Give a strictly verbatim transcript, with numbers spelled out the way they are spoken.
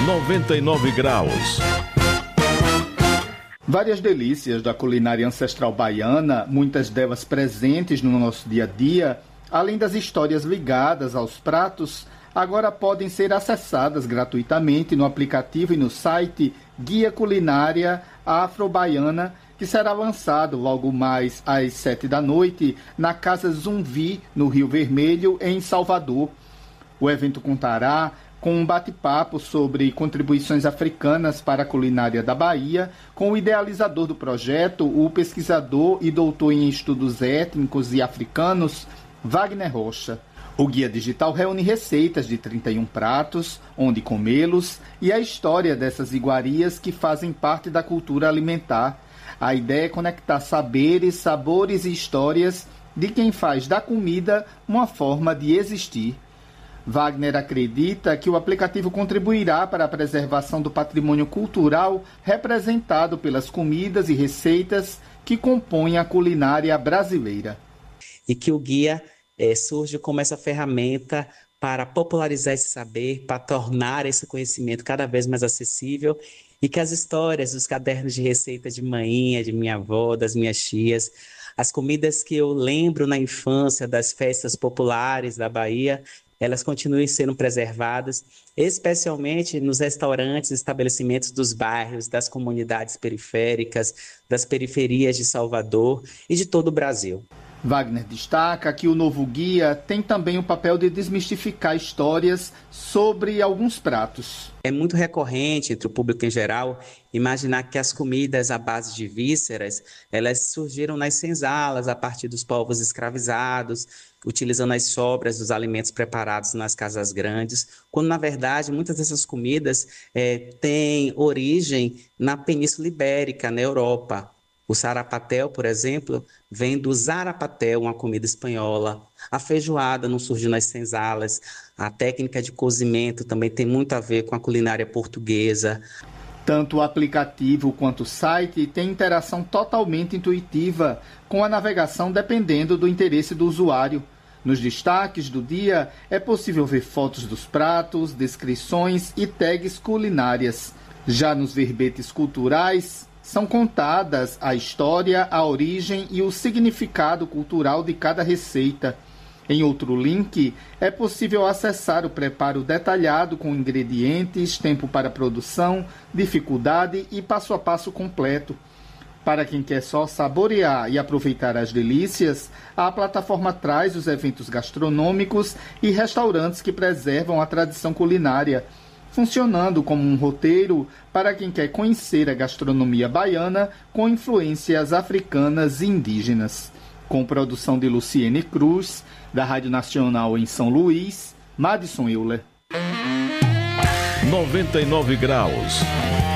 noventa e nove graus. Várias delícias da culinária ancestral baiana, muitas delas presentes no nosso dia a dia, além das histórias ligadas aos pratos, agora podem ser acessadas gratuitamente no aplicativo e no site Guia Culinária Afro-Baiana, que será lançado logo mais às sete da noite na Casa Zumbi, no Rio Vermelho, em Salvador. O evento contará com um bate-papo sobre contribuições africanas para a culinária da Bahia, com o idealizador do projeto, o pesquisador e doutor em estudos étnicos e africanos, Wagner Rocha. O guia digital reúne receitas de trinta e um pratos, onde comê-los, e a história dessas iguarias que fazem parte da cultura alimentar. A ideia é conectar saberes, sabores e histórias de quem faz da comida uma forma de existir. Wagner acredita que o aplicativo contribuirá para a preservação do patrimônio cultural representado pelas comidas e receitas que compõem a culinária brasileira. E que o guia é, surge como essa ferramenta para popularizar esse saber, para tornar esse conhecimento cada vez mais acessível e que as histórias dos cadernos de receita de mainha, de minha avó, das minhas tias, as comidas que eu lembro na infância das festas populares da Bahia, elas continuem sendo preservadas, especialmente nos restaurantes e estabelecimentos dos bairros, das comunidades periféricas, das periferias de Salvador e de todo o Brasil. Wagner destaca que o novo guia tem também o papel de desmistificar histórias sobre alguns pratos. É muito recorrente entre o público em geral imaginar que as comidas à base de vísceras, elas surgiram nas senzalas a partir dos povos escravizados, utilizando as sobras dos alimentos preparados nas casas grandes, quando na verdade muitas dessas comidas é, têm origem na Península Ibérica, na Europa. O sarapatel, por exemplo, vem do zarapatel, uma comida espanhola. A feijoada não surgiu nas senzalas. A técnica de cozimento também tem muito a ver com a culinária portuguesa. Tanto o aplicativo quanto o site têm interação totalmente intuitiva, com a navegação dependendo do interesse do usuário. Nos destaques do dia é possível ver fotos dos pratos, descrições e tags culinárias. Já nos verbetes culturais, são contadas a história, a origem e o significado cultural de cada receita. Em outro link, é possível acessar o preparo detalhado com ingredientes, tempo para produção, dificuldade e passo a passo completo. Para quem quer só saborear e aproveitar as delícias, a plataforma traz os eventos gastronômicos e restaurantes que preservam a tradição culinária, funcionando como um roteiro para quem quer conhecer a gastronomia baiana com influências africanas e indígenas. Com produção de Luciene Cruz, da Rádio Nacional em São Luís, Madison Euler. noventa e nove graus.